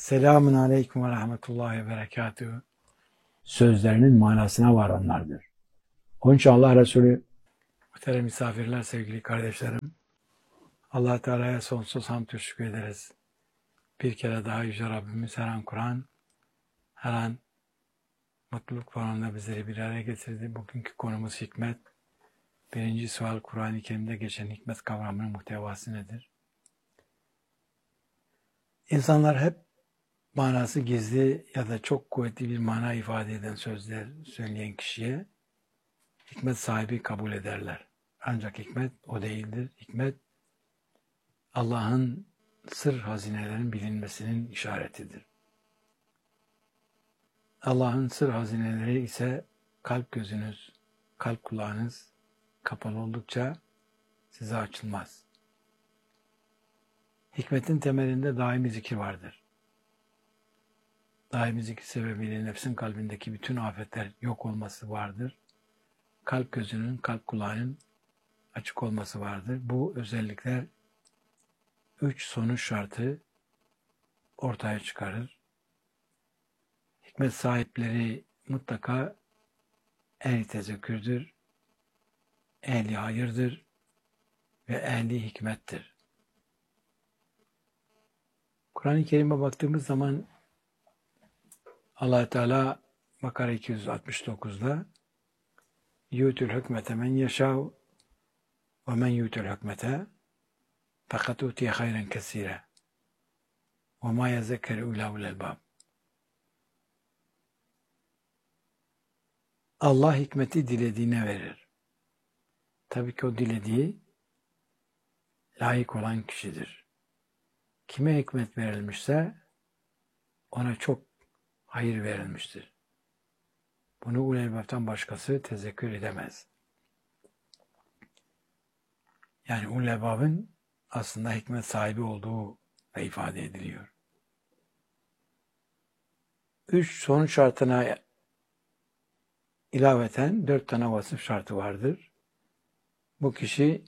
Selamun aleyküm ve rahmetullahi ve berekatühü sözlerinin manasına varanlardır. Onun için Allah Resulü, muhterem misafirler, sevgili kardeşlerim, Allah Teala'ya sonsuz hamd ve şükür ederiz. Bir kere daha Yüce Rabbimiz her an Kur'an, her an mutluluk programında bizleri bir araya getirdi. Bugünkü konumuz hikmet. Birinci sual, Kur'an-ı Kerim'de geçen hikmet kavramının muhtevası nedir? İnsanlar hep manası gizli ya da çok kuvvetli bir mana ifade eden sözler söyleyen kişiye hikmet sahibi kabul ederler. Ancak hikmet o değildir. Hikmet Allah'ın sır hazinelerinin bilinmesinin işaretidir. Allah'ın sır hazineleri ise kalp gözünüz, kalp kulağınız kapalı oldukça size açılmaz. Hikmetin temelinde daimi zikir vardır. Daimi zikir sebebiyle nefsin kalbindeki bütün afetler yok olması vardır. Kalp gözünün, kalp kulağının açık olması vardır. Bu özellikler 3 sonuç şartı ortaya çıkarır. Hikmet sahipleri mutlaka ehli tezekkürdür, ehli hayırdır ve ehli hikmettir. Kur'an-ı Kerim'e baktığımız zaman Allah Teala Bakara 269'da yu'tul hükmete men yeşâv ve men yu'tul hükmete fakat utiye hayren kesire ve ma yezekkeru illa ulul albab. Allah hikmeti dilediğine verir. Tabii ki o dilediği layık olan kişidir. Kime hikmet verilmişse ona çok hayır verilmiştir. Bunu ulul albab'tan başkası tezekkür edemez. Yani ulul albab'ın aslında hikmet sahibi olduğu da ifade ediliyor. 3 sonuç şartına ilaveten 4 tane vasıf şartı vardır. Bu kişi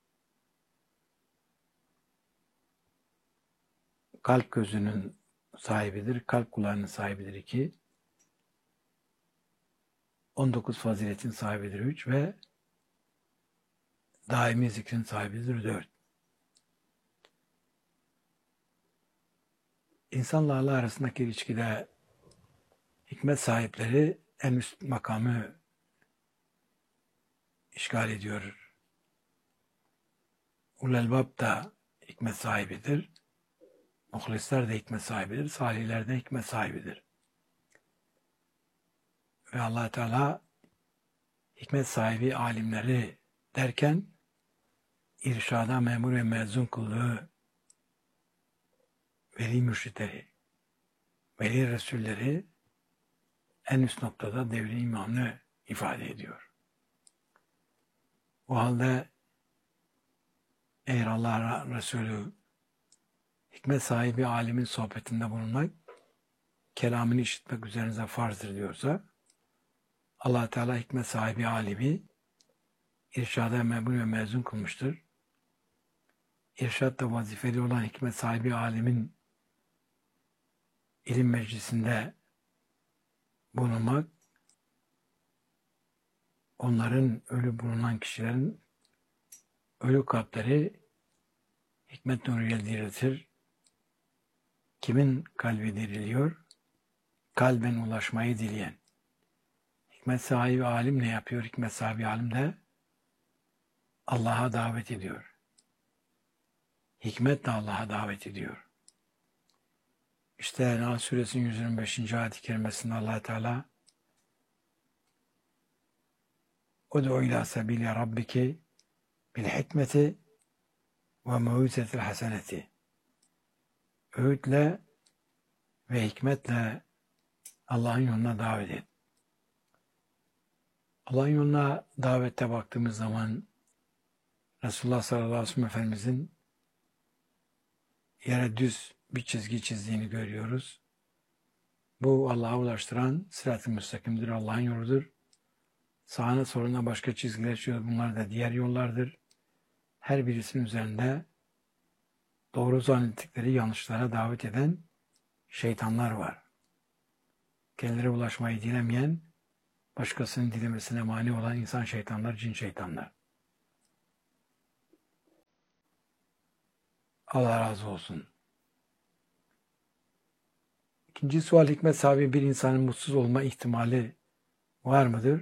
kalp gözünün sahibidir, kalp kulağının sahibidir 2, 19 faziletin sahibidir 3 ve daimi zikrin sahibidir 4. İnsanla Allah arasındaki ilişkide hikmet sahipleri en üst makamı işgal ediyor. Ulul albab da hikmet sahibidir. Muhlisler de hikmet sahibidir. Salihler de hikmet sahibidir. Ve Allah Teala hikmet sahibi alimleri derken irşada memur ve mezun kıldığı veli mürşitleri, veli resulleri en üst noktada devri imamını ifade ediyor. O halde eğer Allah Resulü hikmet sahibi alimin sohbetinde bulunmak, kelamını işitmek üzerinize farzdır diyorsa, Allah Teala hikmet sahibi alimi irşada memur ve mezun kılmıştır. İrşadda vazifeli olan hikmet sahibi alimin ilim meclisinde bulunmak, onların ölü bulunan kişilerin ölü kalpleri hikmet nuruyla diriltir. Kimin kalbi diriliyor? Kalben ulaşmayı dileyen. Hikmet sahibi alim ne yapıyor? Hikmet sahibi alim de Allah'a davet ediyor. Hikmet de Allah'a davet ediyor. İşte Nahl Suresinin 125. ayet-i kerimesinde Allah Teala "Ud'u ila sebili rabbiki bil hikmeti ve mev'izetil haseneti." Öğütle ve hikmetle Allah'ın yoluna davet et. Allah'ın yoluna davette baktığımız zaman Resulullah sallallahu aleyhi ve sellem Efendimizin yere düz bir çizgi çizdiğini görüyoruz. Bu Allah'a ulaştıran sırat-ı müstakimdir, Allah'ın yoludur. Sağına soluna başka çizgiler çiziyor. Bunlar da diğer yollardır. Her birisinin üzerinde doğru zannettikleri yanlışlara davet eden şeytanlar var. Kendileri ulaşmayı dilemeyen, başkasının dilemesine mani olan insan şeytanlar, cin şeytanlar. Allah razı olsun. İkinci sual, hikmet sahibi bir insanın mutsuz olma ihtimali var mıdır?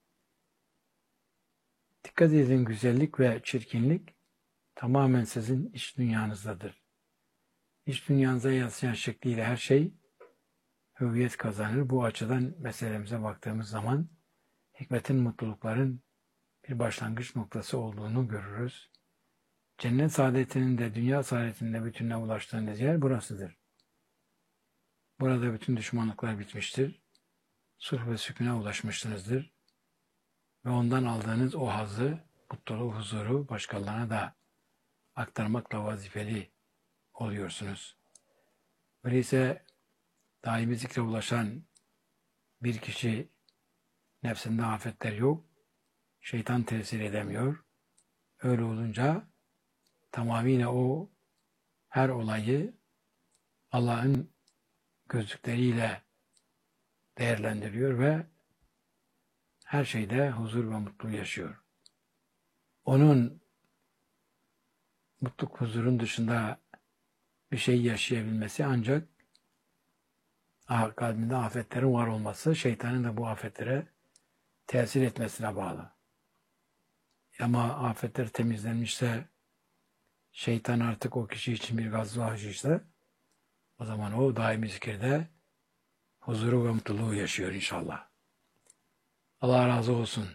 Dikkat edin, güzellik ve çirkinlik tamamen sizin iç dünyanızdadır. İç dünyanıza yansıyan şekliyle her şey hüviyet kazanır. Bu açıdan meselemize baktığımız zaman hikmetin, mutlulukların bir başlangıç noktası olduğunu görürüz. Cennet saadetinin de dünya saadetinin de bütününe ulaştığınız yer burasıdır. Burada bütün düşmanlıklar bitmiştir. Sulh ve sükûne ulaşmışsınızdır. Ve ondan aldığınız o hazzı, mutluluğu, huzuru başkalarına da aktarmakla vazifeli oluyorsunuz. Öyleyse daimi zikre ulaşan bir kişi nefsinde afetler yok, şeytan tesir edemiyor. Öyle olunca tamamıyla o her olayı Allah'ın gözlükleriyle değerlendiriyor ve her şeyde huzur ve mutluluğu yaşıyor. Onun mutluluk, huzurun dışında bir şey yaşayabilmesi ancak kalbinde afetlerin var olması, şeytanın da bu afetlere tesir etmesine bağlı. Ama afetler temizlenmişse, şeytan artık o kişi için bir gazvı hacıysa, o zaman o daimi zikirde huzuru ve mutluluğu yaşıyor inşallah. Allah razı olsun.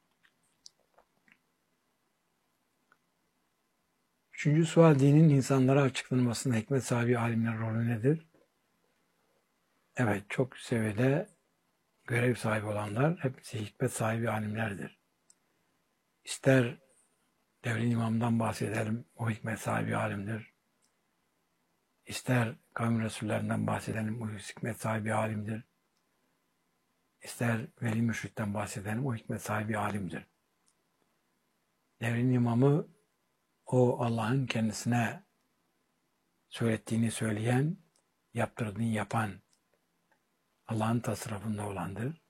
Üçüncü sual, dinin insanlara açıklanmasında hikmet sahibi alimlerin rolü nedir? Evet, çok seviyede görev sahibi olanlar hepsi hikmet sahibi alimlerdir. İster devrin imamdan bahsedelim, o hikmet sahibi alimdir. İster kavim resullerinden bahsedelim, o hikmet sahibi alimdir. İster veli mürşitten bahsedelim, o hikmet sahibi alimdir. Devrin imamı, o Allah'ın kendisine söylettiğini söyleyen, yaptırdığını yapan, Allah'ın tasarrufunda olandır.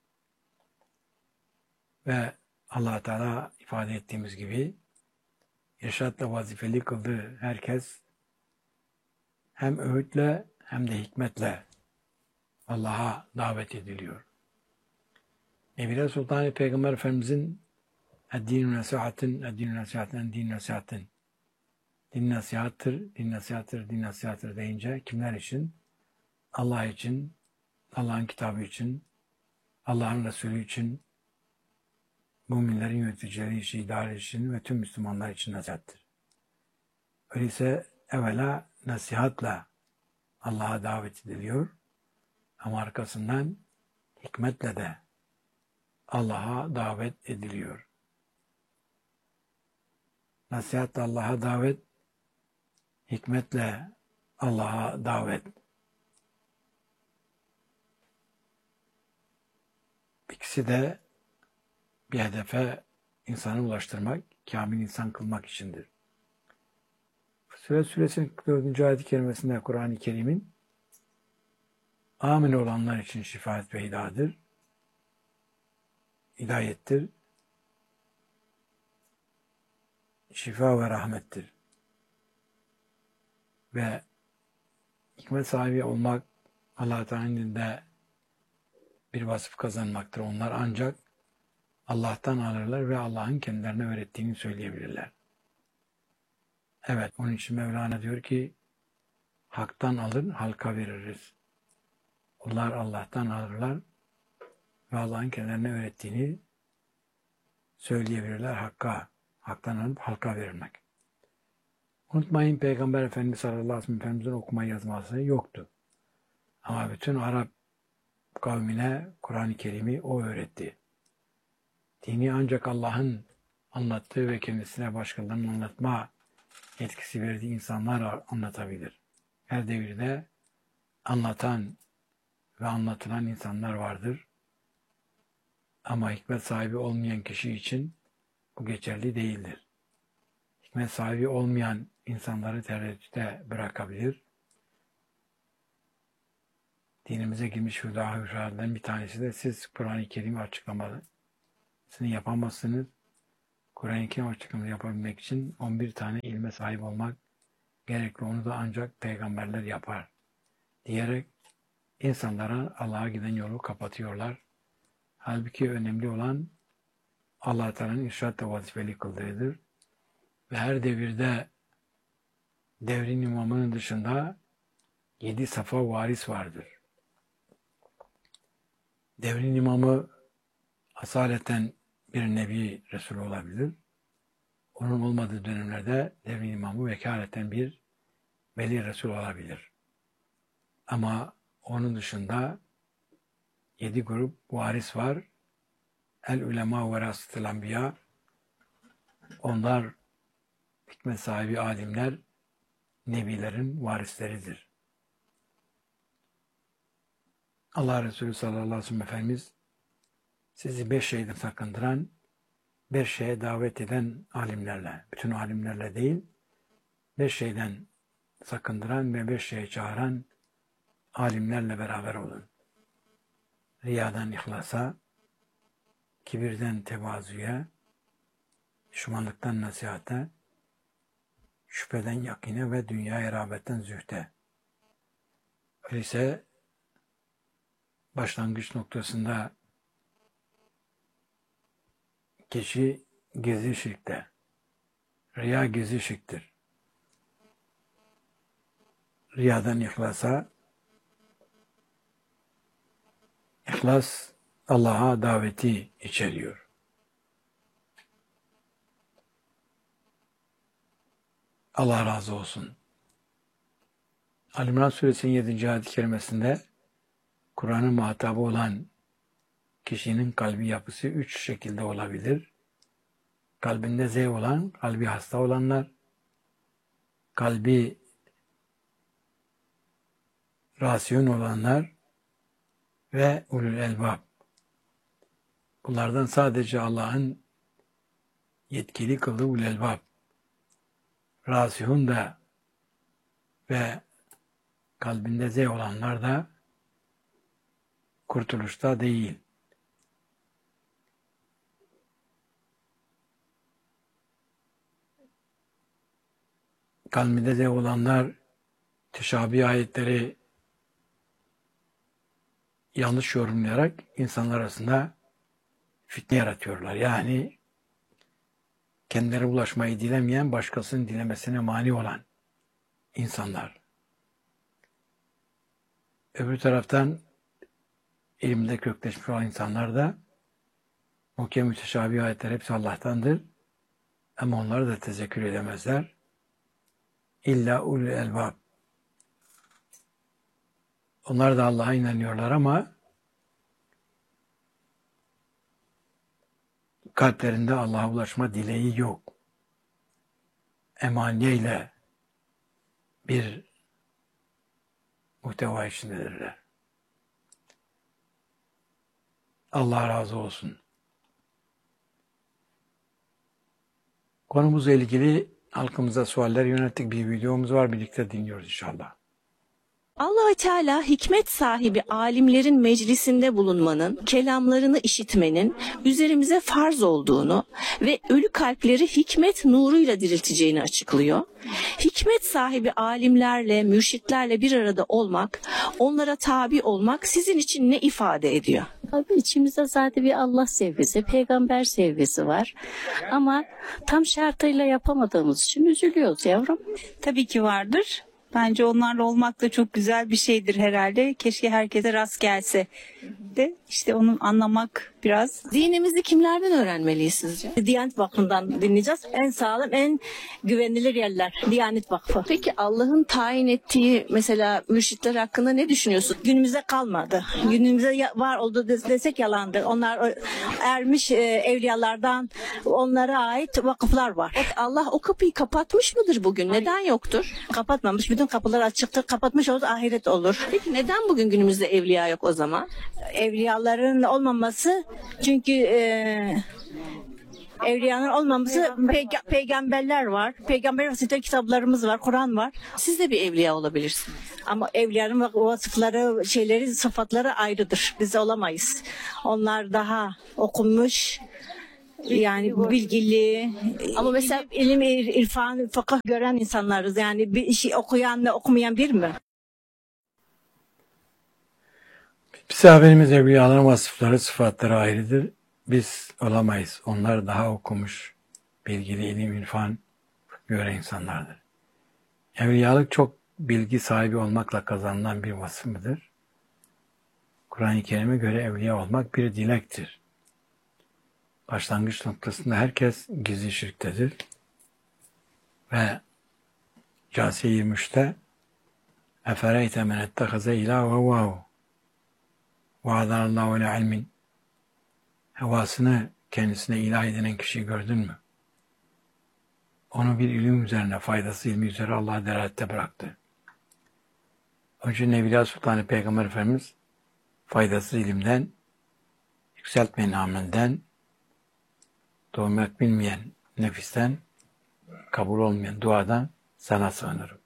Ve Allah Teala ifade ettiğimiz gibi irşatla vazifeli kıldığı herkes hem öğütle hem de hikmetle Allah'a davet ediliyor. Nebile Sultan Peygamber Efendimizin din nasihatin, din nasihatin, din nasihattır, din nasihattır, din nasihattır deyince kimler için? Allah için, Allah'ın kitabı için, Allah'ın Resulü için, müminlerin yöneticileri için, idare için ve tüm Müslümanlar için nasihattir. Öyleyse evvela nasihatla Allah'a davet ediliyor ama arkasından hikmetle de Allah'a davet ediliyor. Nasihatle Allah'a davet, hikmetle Allah'a davet. İkisi de bir hedefe insanı ulaştırmak, kamil insan kılmak içindir. Fussilet Suresinin 4. ayet-i kerimesinde Kur'an-ı Kerim'in amin olanlar için şifaat ve hidayettir, şifa ve rahmettir. Ve hikmet sahibi olmak, Allah Teala'nın elinde bir vasıf kazanmaktır. Onlar ancak Allah'tan alırlar ve Allah'ın kendilerine öğrettiğini söyleyebilirler. Evet, onun için Mevlana diyor ki, haktan alır, halka veririz. Onlar Allah'tan alırlar ve Allah'ın kendilerine öğrettiğini söyleyebilirler. Haktan alıp halka verilmek. Unutmayın, Peygamber Efendimiz sallallahu aleyhi ve sellem Efendimizin okuma yazması yoktu. Ama bütün Arap kavmine Kur'an-ı Kerim'i o öğretti. Dini ancak Allah'ın anlattığı ve kendisine başkalarının anlatma etkisi verdiği insanlar anlatabilir. Her devirde anlatan ve anlatılan insanlar vardır. Ama hikmet sahibi olmayan kişi için bu geçerli değildir. Hikmet sahibi olmayan insanları tereddüte bırakabilir. dinimize girmiş hüdalardan bir tanesi de siz Kur'an-ı Kerim açıklamasını yapamazsınız. Kur'an-ı Kerim açıklamasını yapabilmek için 11 tane ilme sahip olmak gerekli. Onu da ancak peygamberler yapar diyerek insanlara Allah'a giden yolu kapatıyorlar. Halbuki önemli olan Allah Teala'nın irşad-ı vazifeli kıldığıdır. Ve her devirde devrin imamının dışında 7 safa varis vardır. Devrin imamı asaleten bir nebi Resul olabilir. Onun olmadığı dönemlerde devrin imamı vekaleten bir veli Resul olabilir. Ama onun dışında 7 grup varis var. El ulema verasetül enbiya. Onlar hikmet sahibi alimler, nebilerin varisleridir. Allah Resulü sallallahu aleyhi ve sellem Efendimiz sizi 5 şeyden sakındıran, 5 şeye davet eden alimlerle, bütün alimlerle değil, 5 şeyden sakındıran ve 5 şeye çağıran alimlerle beraber olun. Riyadan ihlasa, kibirden tevazuya, düşmanlıktan nasihate, şüpheden yakine ve dünyaya rağbetten zühde. Öyleyse başlangıç noktasında kişi gizli şirkte, riya gizli şirktir. Riyadan ihlasa, İhlas Allah'a daveti içeriyor. Allah razı olsun. Ali İmran Suresinin 7. ayet-i kerimesinde Kur'an'ın muhatabı olan kişinin kalbi yapısı 3 şekilde olabilir. Kalbinde zayıf olan, kalbi hasta olanlar, kalbi rasyon olanlar ve ulul elbab. Bunlardan sadece Allah'ın yetkili kıldığı ulul elbab, rasyon da ve kalbinde zayıf olanlar da kurtuluşta değil. Kalbinde zayıf olanlar teşabih ayetleri yanlış yorumlayarak insanlar arasında fitne yaratıyorlar. Yani kendileri ulaşmayı dilemeyen, başkasının dilemesine mani olan insanlar. Öbür taraftan ilimde kökleşmiş olan insanlar da muhkem müteşabih ayetler hepsi Allah'tandır. Ama onları da tezekkür edemezler. İlla ulul elbab. Onlar da Allah'a inanıyorlar ama kalplerinde Allah'a ulaşma dileği yok. Emaniyeyle bir muhteva içindedirler. Allah razı olsun. Konumuzla ilgili halkımıza sualler yönelttik. Bir videomuz var. Birlikte dinliyoruz inşallah. Allah-u Teala hikmet sahibi alimlerin meclisinde bulunmanın, kelamlarını işitmenin üzerimize farz olduğunu ve ölü kalpleri hikmet nuruyla dirilteceğini açıklıyor. Hikmet sahibi alimlerle, mürşitlerle bir arada olmak, onlara tabi olmak sizin için ne ifade ediyor? Abi içimizde zaten bir Allah sevgisi, peygamber sevgisi var. Ama tam şartıyla yapamadığımız için üzülüyoruz yavrum. Tabii ki vardır. Bence onlarla olmak da çok güzel bir şeydir herhalde. Keşke herkese rast gelse de işte onu anlamak biraz. Dinimizi kimlerden öğrenmeliyiz sizce? Diyanet Vakfı'ndan dinleyeceğiz. En sağlam, en güvenilir yerler. Diyanet Vakfı. Peki Allah'ın tayin ettiği mesela mürşitler hakkında ne düşünüyorsun? Günümüze kalmadı. Günümüze var oldu desek yalandır. Onlar ermiş evliyalardan onlara ait vakıflar var. Allah o kapıyı kapatmış mıdır bugün? Neden yoktur? Kapatmamış. Bütün kapılar açıktır. Kapatmış olsa ahiret olur. Peki neden bugün günümüzde evliya yok o zaman? Evliyaların olmaması çünkü Evliyanın olmaması peygamberler var. Peygamber vasıfları kitaplarımız var. Kur'an var. Siz de bir evliya olabilirsiniz. Ama evliyanın vasıfları, şeyleri, sıfatları ayrıdır. Biz olamayız. Onlar daha okunmuş, yani bilgili, Ama mesela ilim, irfan, fıkıh gören insanlarız. Yani bir işi okuyan ve okumayan bir mi? Misafirimiz evliyaların vasıfları, sıfatları ayrıdır. Biz olamayız. Onlar daha okumuş, bilgili, ilim, irfan gören insanlardır. Evliyalık çok bilgi sahibi olmakla kazanılan bir vasıf mıdır? Kur'an-ı Kerim'e göre evliya olmak bir dilektir. Başlangıç noktasında herkes gizli şirktedir. Ve Câsiye 23'te اَفَرَيْتَ مَنْ اَتَّخَذَ اِلâهُ وَوَاهُ وَعَذَرَ اللّٰهُ لَا عِلْمٍ Hevasını kendisine ilah edinen kişiyi gördün mü? Onu bir ilim üzerine, faydası ilmi üzere Allah'a delalette bıraktı. Onun için Evliya Sultanı Peygamber Efendimiz faydasız ilimden, yükseltmeyen amelinden, doymak bilmeyen nefisten, kabul olmayan duadan sana sığınırım.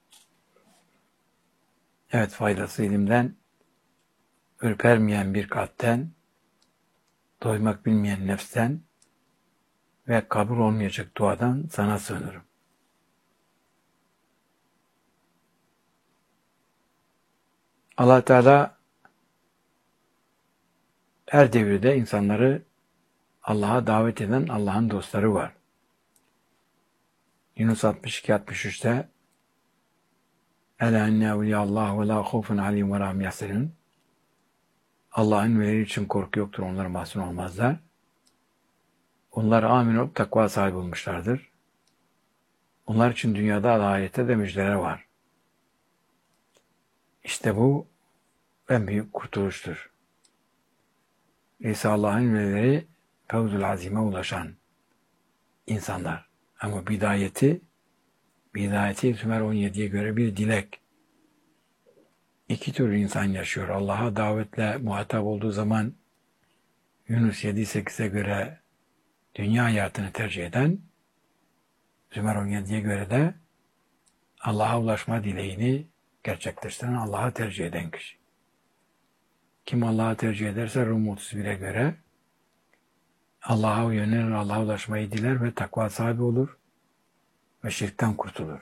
Evet, faydasız ilimden, ürpermeyen bir kalpten, doymak bilmeyen nefsten ve kabul olmayacak duadan sana sığınırım. Allah Teala her devirde insanları Allah'a davet eden Allah'ın dostları var. Yunus 62-63'te Ela inne evliyallah ve la khufun alim ve la hum yahzanun Allah'ın velileri için korku yoktur, onlara mahzun olmazlar. Onlar amin olup takva sahibi olmuşlardır. Onlar için dünyada ahirette de müjdeler var. İşte bu en büyük kurtuluştur. İsa Allah'ın velileri Fevzul Azim'e ulaşan insanlar. Ama bidayeti Sümer 17'ye göre bir dilek. İki tür insan yaşıyor. Allah'a davetle muhatap olduğu zaman Yunus 7-8'e göre dünya hayatını tercih eden, Sümer 17'ye göre de Allah'a ulaşma dileğini gerçekleştiren, Allah'a tercih eden kişi. Kim Allah'a tercih ederse Rum 31'e göre Allah'a yönelir, Allah'a ulaşmayı diler ve takva sahibi olur ve şirkten kurtulur.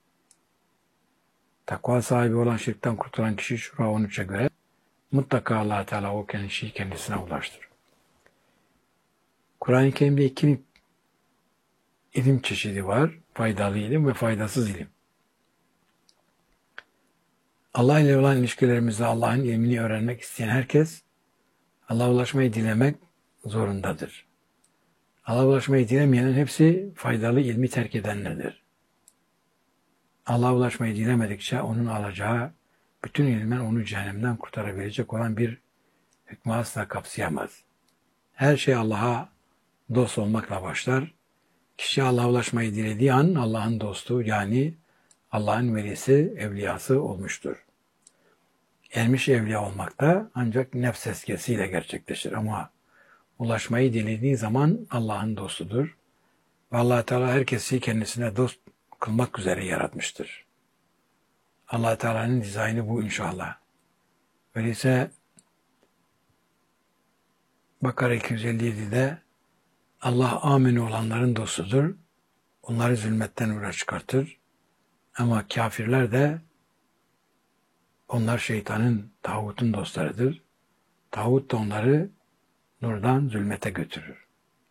Takva sahibi olan, şirkten kurtulan kişi Şura 13'e göre mutlaka Allah Teala o kişiyi kendisine ulaştırır. Kur'an-ı Kerim'de iki ilim çeşidi var. Faydalı ilim ve faydasız ilim. Allah ile olan ilişkilerimizde Allah'ın ilmini öğrenmek isteyen herkes Allah'a ulaşmayı dilemek zorundadır. Allah'a ulaşmayı dilemeyenin hepsi faydalı ilmi terk edenlerdir. Allah'a ulaşmayı dilemedikçe onun alacağı bütün ilmen onu cehennemden kurtarabilecek olan bir hükmü asla kapsayamaz. Her şey Allah'a dost olmakla başlar. Kişi Allah'a ulaşmayı dilediği an Allah'ın dostu, yani Allah'ın velisi, evliyası olmuştur. Ermiş evliya olmak da ancak nefs eskesiyle gerçekleşir ama ulaşmayı dilediği zaman Allah'ın dostudur. Ve Allah Teala herkesi kendisine dost kılmak üzere yaratmıştır. Allah Teala'nın dizaynı bu inşallah. Öyleyse Bakara 257'de Allah amin olanların dostudur. Onları zulmetten uğra çıkartır. Ama kafirler de onlar şeytanın, tağutun dostlarıdır. Tağut da onları nurdan zulmete götürür.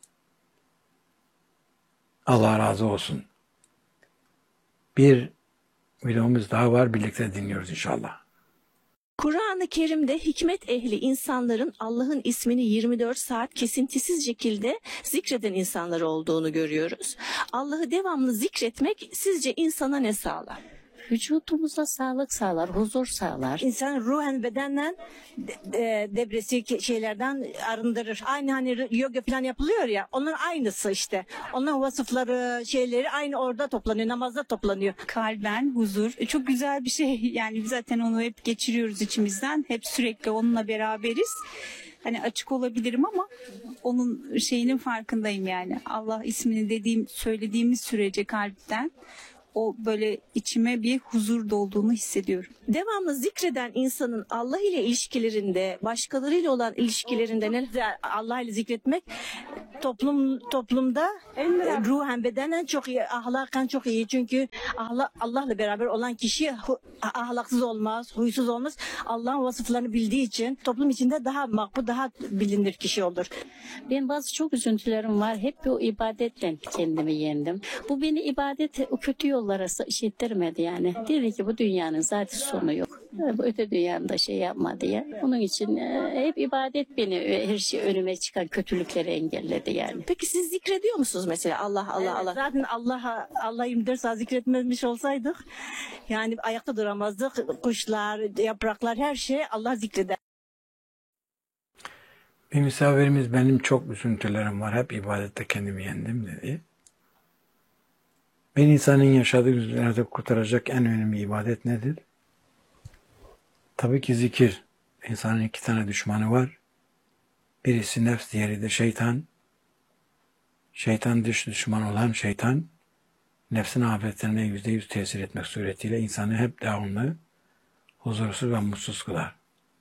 Allah razı olsun. Bir videomuz daha var. Birlikte dinliyoruz inşallah. Kur'an-ı Kerim'de hikmet ehli insanların Allah'ın ismini 24 saat kesintisiz şekilde zikreden insanlar olduğunu görüyoruz. Allah'ı devamlı zikretmek sizce insana ne sağlar? Vücudumuza sağlık sağlar, huzur sağlar. İnsan ruhen bedenen depresif şeylerden arındırır. Aynı hani yoga falan yapılıyor ya, onun aynısı işte. Onun vasıfları, şeyleri aynı orada toplanıyor, namazda toplanıyor. Kalben huzur. Çok güzel bir şey. Yani biz zaten onu hep geçiriyoruz içimizden. Hep sürekli onunla beraberiz. Hani açık olabilirim ama onun şeyinin farkındayım yani. Allah ismini söylediğimiz sürece kalpten o böyle içime bir huzur dolduğunu hissediyorum. Devamlı zikreden insanın Allah ile ilişkilerinde, başkalarıyla olan ilişkilerinde neler? Allah ile zikretmek toplumda ruhen bedenen çok iyi, ahlaken çok iyi. Çünkü Allah'la beraber olan kişi ahlaksız olmaz, huysuz olmaz. Allah'ın vasıflarını bildiği için toplum içinde daha makbul, daha bilinir kişi olur. Ben bazı çok üzüntülerim var. Hep o ibadetle kendimi yendim. Bu beni ibadet o kötü yollara işittirmedi yani. Dedi ki bu dünyanın zaten sonu yok. Bu öte dünyamda şey yapma diye. Onun için hep ibadet beni her şey önüme çıkan kötülükleri engelledi yani. Peki siz zikrediyor musunuz mesela Allah Allah Evet, Allah? zaten Allah 24 saat zikretmemiş olsaydık yani ayakta duramazdık. Kuşlar, yapraklar her şey Allah zikreder. Bir misafirimiz benim çok üzüntülerim var. Hep ibadette kendimi yendim dedi. Bir insanın yaşadığı üzüntülerde kurtaracak en önemli ibadet nedir? Tabii ki zikir. İnsanın iki tane düşmanı var. Birisi nefs, diğeri de şeytan. Şeytan dış düşman olan şeytan, nefsin afetlerine %100 tesir etmek suretiyle insanı hep devamlı huzursuz ve mutsuz kılar.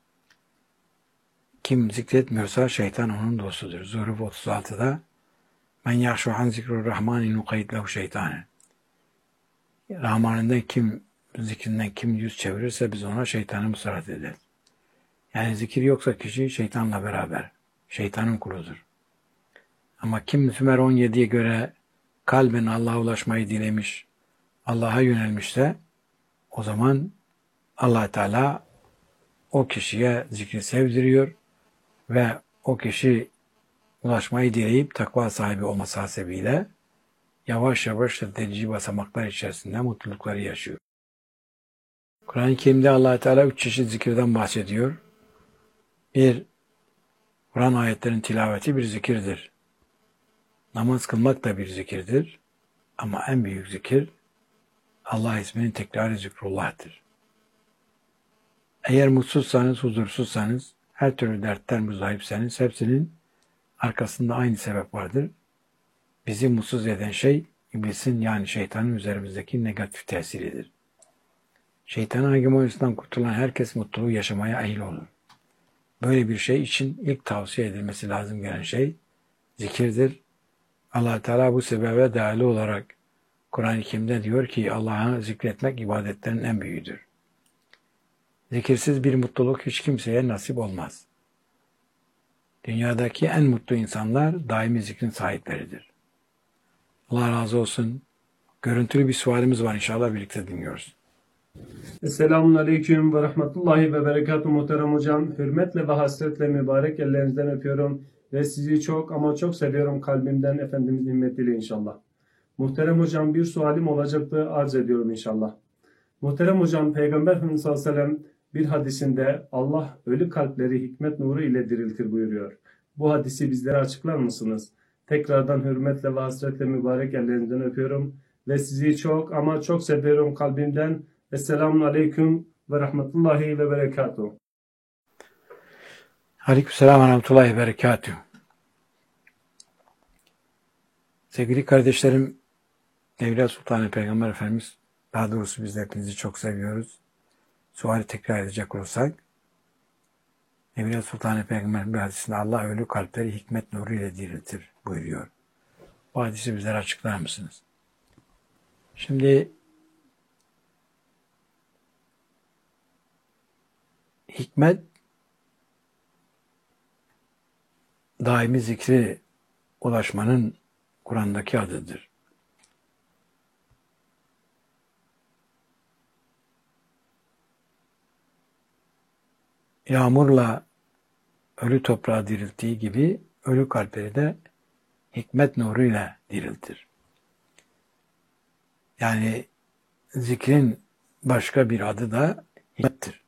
Kim zikretmiyorsa şeytan onun dostudur. Zuhruf 36'da men yahşu an zikrur rahmani nukayyid lehu şeytane. Rahman'ından zikrinden kim yüz çevirirse biz ona şeytanı musallat ederiz. Yani zikir yoksa kişi şeytanla beraber, şeytanın kuludur. Ama kim Sümer 17'ye göre kalben Allah'a ulaşmayı dilemiş, Allah'a yönelmişse o zaman Allah Teala o kişiye zikri sevdiriyor ve o kişi ulaşmayı dileyip takva sahibi olması hasebiyle yavaş yavaş tedrici basamaklar içerisinde mutlulukları yaşıyor. Kur'an-ı Kerim'de Allah Teala 3 çeşit zikirden bahsediyor. Bir, Kur'an ayetlerin tilaveti bir zikirdir. Namaz kılmak da bir zikirdir. Ama en büyük zikir Allah isminin tekrarı zikrullah'tır. Eğer mutsuzsanız, huzursuzsanız, her türlü dertten müzdaripseniz hepsinin arkasında aynı sebep vardır. Bizi mutsuz eden şey iblisin yani şeytanın üzerimizdeki negatif tesiridir. Şeytanın hegemonyasından kurtulan herkes mutluluğu yaşamaya ehil olur. Böyle bir şey için ilk tavsiye edilmesi lazım gelen şey zikirdir. Allah Teala bu sebebe değerli olarak Kur'an-ı Kerim'de diyor ki Allah'ı zikretmek ibadetlerin en büyüğüdür. Zikirsiz bir mutluluk hiç kimseye nasip olmaz. Dünyadaki en mutlu insanlar daimi zikrin sahipleridir. Allah razı olsun. Görüntülü bir sualimiz var, inşallah birlikte dinliyoruz. Esselamun Aleyküm ve Rahmetullahi ve Berekatuhu muhterem hocam. Hürmetle ve hasretle mübarek ellerinizden öpüyorum ve sizi çok ama çok seviyorum kalbimden Efendimiz himmetiyle inşallah. Muhterem hocam bir sualim olacaktı, arz ediyorum inşallah. Muhterem hocam Peygamber Efendimiz sallallahu aleyhi ve sellem bir hadisinde Allah ölü kalpleri hikmet nuru ile diriltir buyuruyor. Bu hadisi bizlere açıklar mısınız? Tekrardan hürmetle ve hasretle mübarek ellerinizden öpüyorum ve sizi çok ama çok seviyorum kalbimden. Esselamun Aleyküm ve Rahmetullahi ve Berekatuhu. Aleykümselam ve Rahmetullahi ve Berekatuhu. Sevgili kardeşlerim, Evliya Sultan Peygamber Efendimiz, daha doğrusu biz de hepinizi çok seviyoruz. Suali tekrar edecek olursak, Evliya Sultan Peygamber'in bir hadisinde Allah ölü kalpleri hikmet nuru ile diriltir buyuruyor. Bu hadisi bizlere açıklar mısınız? Şimdi hikmet daimi zikri ulaşmanın Kur'an'daki adıdır. Yağmurla ölü toprağı dirilttiği gibi ölü kalpleri de hikmet nuruyla diriltir. Yani zikrin başka bir adı da hikmettir.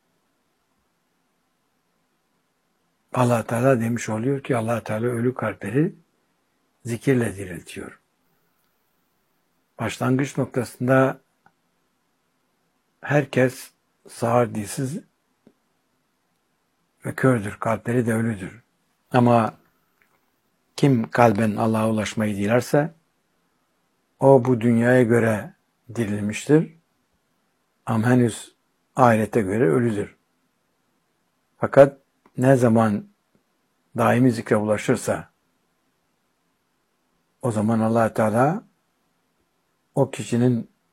Allah Teala demiş oluyor ki Allah Teala ölü kalpleri zikirle diriltiyor. Başlangıç noktasında herkes sağır dilsiz ve kördür. Kalpleri de ölüdür. Ama kim kalben Allah'a ulaşmayı dilerse o bu dünyaya göre dirilmiştir. Ama henüz ahirete göre ölüdür. Fakat ne zaman daimi zikre ulaşırsa o zaman Allah Teala o kişinin